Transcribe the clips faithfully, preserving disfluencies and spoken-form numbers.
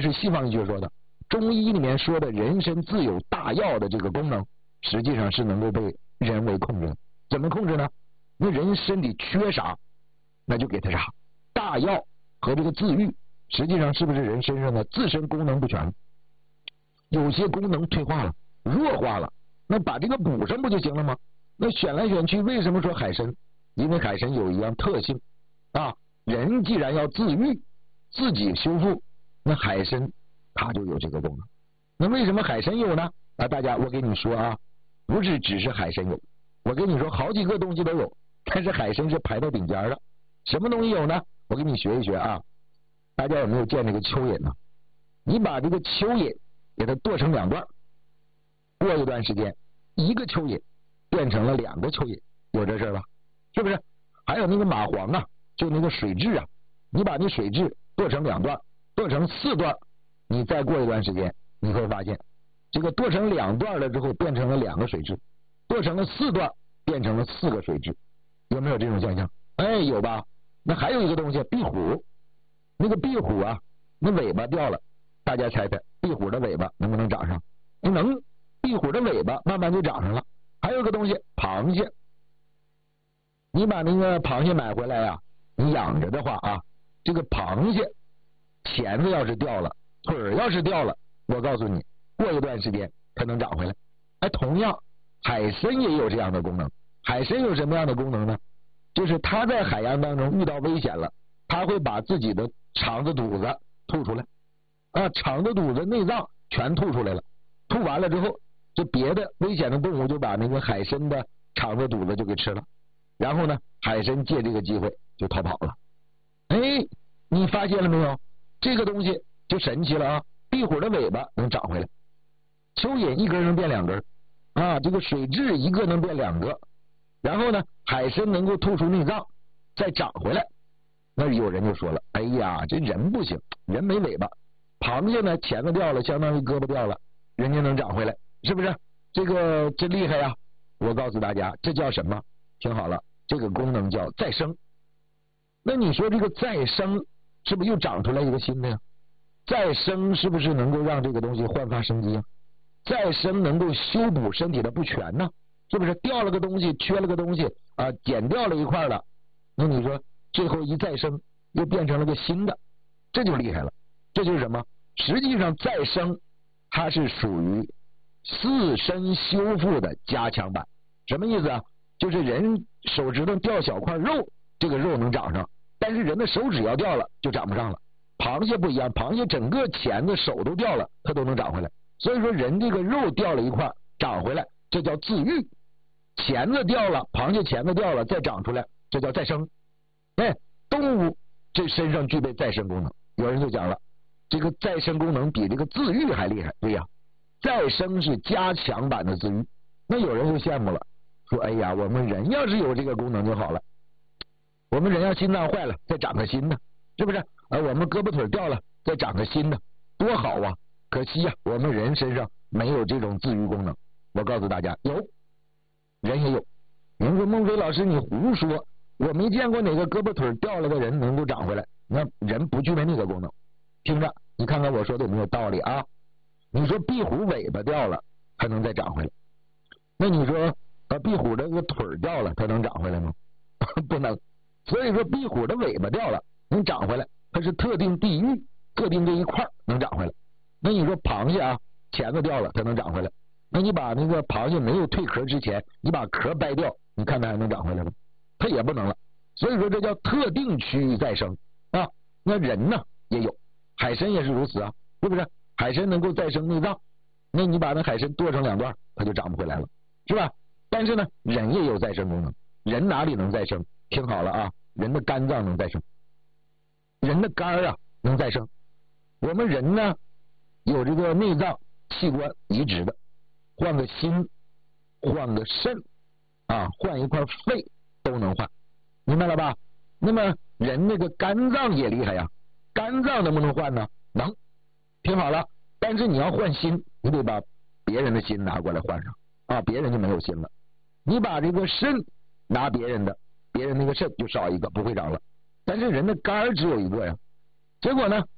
是西方医学说的。中医里面说的人参自有大药的这个功能，实际上是能够被人为控制的。怎么控制呢？那人身体缺啥，那就给他啥。大药和这个自愈，实际上是不是人身上的自身功能不全，有些功能退化了、弱化了，那把这个补上不就行了吗？那选来选去，为什么说海参？因为海参有一样特性啊，人既然要自愈、自己修复，那海参它就有这个功能。那为什么海参有呢？啊，大家我给你说啊，不是只是海参有，我跟你说好几个东西都有，但是海参是排到顶尖的。什么东西有呢？我给你学一学啊。大家有没有见这个蚯蚓呢？你把这个蚯蚓给它剁成两段，过一段时间，一个蚯蚓变成了两个蚯蚓，有这事吧？是不是？还有那个蚂蟥啊，就那个水蛭啊，你把那水蛭剁成两段，剁成四段，你再过一段时间，你会发现这个剁成两段了之后变成了两个水蛭，剁成了四段变成了四个水蛭，有没有这种现象？哎，有吧？那还有一个东西，壁虎，那个壁虎啊，那尾巴掉了，大家猜猜壁虎的尾巴能不能长上？能，壁虎的尾巴慢慢就长上了。还有一个东西，螃蟹，你把那个螃蟹买回来呀、啊，你养着的话啊，这个螃蟹钳子要是掉了，腿儿要是掉了，我告诉你，过一段时间它能长回来。哎，同样海参也有这样的功能。海参有什么样的功能呢？就是它在海洋当中遇到危险了，它会把自己的肠子肚子吐出来啊，肠子肚子内脏全吐出来了，吐完了之后，这别的危险的动物就把那个海参的肠子肚子就给吃了，然后呢，海参借这个机会就逃跑了。哎，你发现了没有？这个东西就神奇了啊！壁虎的尾巴能长回来，蚯蚓一根能变两根啊，这个水蛭一个能变两个，然后呢，海参能够吐出内脏再长回来。那有人就说了，哎呀，这人不行，人没尾巴，螃蟹呢钳子掉了，相当于胳膊掉了，人家能长回来，是不是？这个真厉害呀！我告诉大家，这叫什么？听好了，这个功能叫再生。那你说这个再生是不是又长出来一个新的呀？再生是不是能够让这个东西焕发生机啊？再生能够修补身体的不全呢？是不是掉了个东西，缺了个东西啊，剪掉了一块了？那你说最后一再生又变成了个新的，这就厉害了。这就是什么？实际上再生它是属于自身修复的加强版。什么意思啊？就是人手指头掉小块肉，这个肉能长上，但是人的手指要掉了就长不上了。螃蟹不一样，螃蟹整个钳子手都掉了，它都能长回来。所以说人这个肉掉了一块长回来，这叫自愈。钳子掉了，螃蟹钳子掉了再长出来，这叫再生。哎，动物这身上具备再生功能。有人就讲了，这个再生功能比这个自愈还厉害。对呀，再生是加强版的自愈。那有人就羡慕了，说哎呀，我们人要是有这个功能就好了。我们人要心脏坏了再长个新的，是不是？啊，我们胳膊腿掉了再长个新的，多好啊！可惜呀、啊，我们人身上没有这种自愈功能。我告诉大家，有，人也有。您说孟非老师你胡说，我没见过哪个胳膊腿掉了的人能够长回来。那人不具备那个功能。听着，你看看我说的有没有道理啊？你说壁虎尾巴掉了，它能再长回来？那你说把壁虎这个腿掉了，它能长回来吗？不能。所以说壁虎的尾巴掉了能长回来，它是特定地域特定这一块能长回来。那你说螃蟹啊，钳子掉了它能长回来，那你把那个螃蟹没有蜕壳之前，你把壳掰掉，你看它还能长回来吗？它也不能了。所以说这叫特定区域再生啊。那人呢也有，海参也是如此啊，是不是？海参能够再生内脏，那你把那海参剁成两段，它就长不回来了，是吧？但是呢，人也有再生功能。人哪里能再生？听好了啊，人的肝脏能再生，人的肝啊能再生。我们人呢有这个内脏器官移植的，换个心，换个肾啊，换一块肺都能换，明白了吧？那么人那个肝脏也厉害呀，肝脏能不能换呢？能。听好了，但是你要换心，你得把别人的心拿过来换上啊，别人就没有心了。你把这个肾拿别人的，别人那个肾就少一个，不会长了。但是人的肝只有一个呀，结果呢，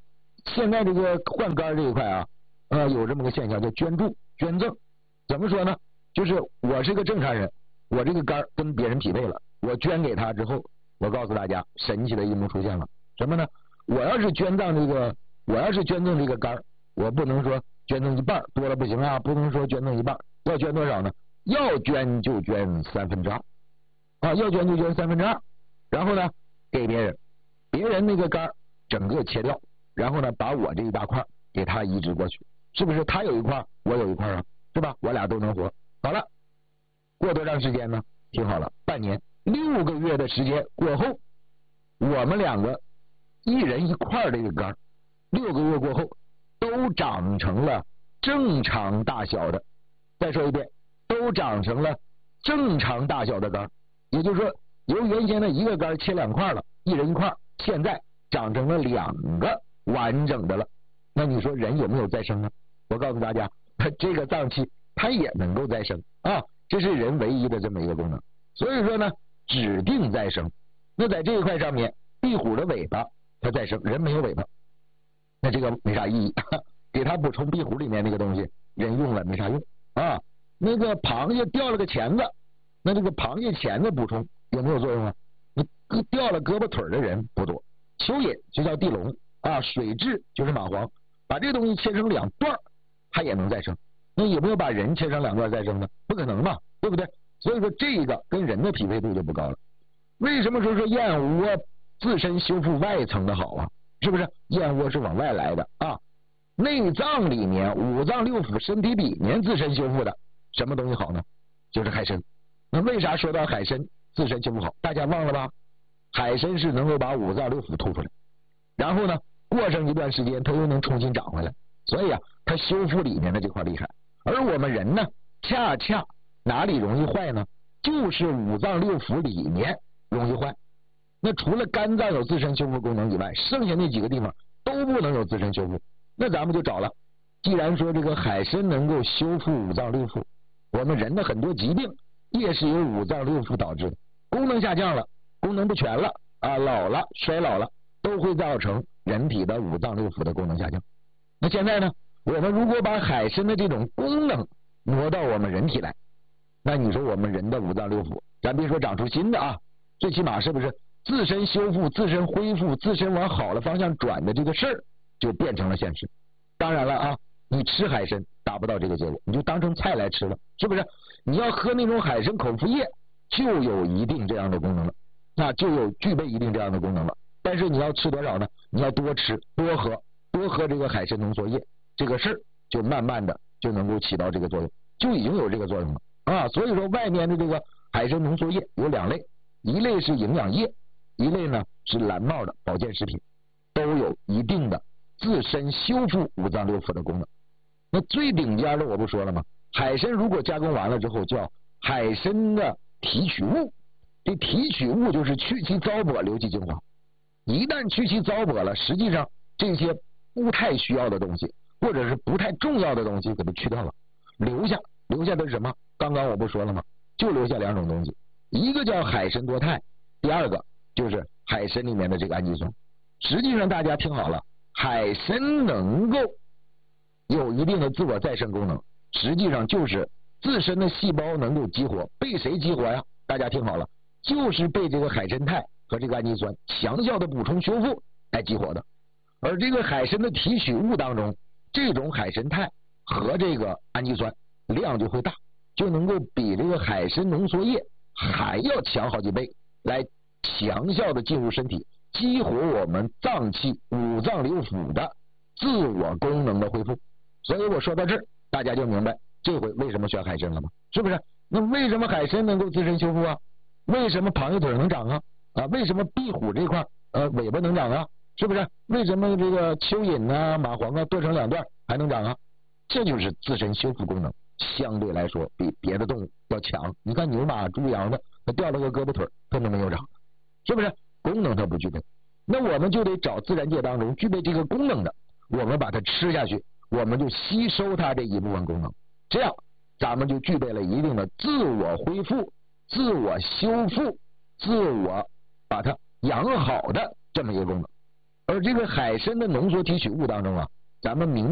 现在这个换肝这一块啊，呃，有这么个现象叫捐助、捐赠。怎么说呢？就是我是个正常人，我这个肝跟别人匹配了，我捐给他之后，我告诉大家，神奇的一幕出现了，什么呢？我要是捐赠这个，我要是捐赠这个肝，我不能说捐赠一半，多了不行啊，不能说捐赠一半，要捐多少呢？要捐就捐三分之二啊，要捐就捐三分之二，然后呢，给别人，别人那个肝整个切掉，然后呢，把我这一大块给他移植过去，是不是？他有一块，我有一块啊，是吧？我俩都能活。好了，过多长时间呢？听好了，半年，六个月的时间过后，我们两个一人一块这个肝，六个月过后都长成了正常大小的。再说一遍，都长成了正常大小的肝，也就是说，由原先的一个肝切两块了，一人一块，现在长成了两个完整的了。那你说人有没有再生呢？我告诉大家，这个脏器它也能够再生啊，这是人唯一的这么一个功能。所以说呢，指定再生。那在这一块上面，壁虎的尾巴它再生，人没有尾巴，那这个没啥意义，给它补充壁虎里面那个东西，人用了没啥用啊。那个螃蟹掉了个钳子，那这个螃蟹钳子补充有没有作用啊？你掉了胳膊腿的人不多。蚯蚓就叫地龙啊，水蛭就是蚂蟥，把这个东西切成两段，它也能再生。那有没有把人切成两段再生呢？不可能嘛，对不对？所以说这个跟人的匹配度就不高了。为什么说说燕窝自身修复外层的好啊？是不是？燕窝是往外来的啊，内脏里面五脏六腑身体里面自身修复的什么东西好呢？就是海参。那为啥说到海参自身修复好？大家忘了吧？海参是能够把五脏六腑吐出来，然后呢，过上一段时间它又能重新长回来，所以啊，它修复里面的这块厉害。而我们人呢，恰恰哪里容易坏呢？就是五脏六腑里面容易坏。那除了肝脏有自身修复功能以外，剩下那几个地方都不能有自身修复。那咱们就找了，既然说这个海参能够修复五脏六腑，我们人的很多疾病也是由五脏六腑导致的，功能下降了，功能不全了啊，老了衰老了，都会造成人体的五脏六腑的功能下降。那现在呢，我们如果把海参的这种功能挪到我们人体来，那你说我们人的五脏六腑，咱别说长出新的啊，最起码是不是自身修复、自身恢复、自身往好的方向转的这个事儿就变成了现实。当然了啊，你吃海参达不到这个结果，你就当成菜来吃了，是不是？你要喝那种海参口服液，就有一定这样的功能了，那就有具备一定这样的功能了。但是你要吃多少呢？你要多吃多喝多喝这个海参浓缩液，这个事儿就慢慢的就能够起到这个作用，就已经有这个作用了啊。所以说外面的这个海参浓缩液有两类，一类是营养液，一类呢是蓝帽的保健食品，都有一定的自身修复五脏六腑的功能。那最顶尖的我不说了吗？海参如果加工完了之后叫海参的提取物，这提取物就是去其糟粕留其精华。一旦去其糟粕了，实际上这些不太需要的东西或者是不太重要的东西给它去掉了，留下留下的是什么？刚刚我不说了吗？就留下两种东西，一个叫海参多肽，第二个就是海参里面的这个氨基酸。实际上大家听好了，海参能够有一定的自我再生功能，实际上就是自身的细胞能够激活，被谁激活呀？大家听好了，就是被这个海参肽和这个氨基酸强效的补充修复来激活的。而这个海参的提取物当中，这种海参肽和这个氨基酸量就会大，就能够比这个海参浓缩液还要强好几倍，来强效的进入身体，激活我们脏器五脏六腑的自我功能的恢复。所以我说到这儿，大家就明白这回为什么选海参了吗？是不是？那为什么海参能够自身修复啊？为什么螃蟹腿能长啊？啊，为什么壁虎这块呃尾巴能长啊？是不是？为什么这个蚯蚓啊、蚂蟥啊剁成两段还能长啊？这就是自身修复功能相对来说比别的动物要强。你看牛马猪羊的，它掉了个胳膊腿，它都没有长，是不是？功能它不具备，那我们就得找自然界当中具备这个功能的，我们把它吃下去，我们就吸收它这一部分功能，这样咱们就具备了一定的自我恢复、自我修复、自我把它养好的这么一个功能。 而这个海参的浓缩提取物当中啊，咱们明